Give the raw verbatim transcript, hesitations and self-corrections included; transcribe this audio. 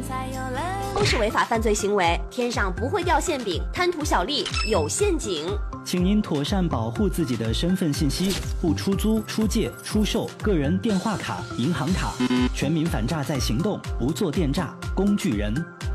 都是违法犯罪行为，天上不会掉馅饼，贪图小利有陷阱。 请您妥善保护自己的身份信息，不出租、出借、出售个人电话卡、银行卡。全民反诈在行动，不做电诈工具人。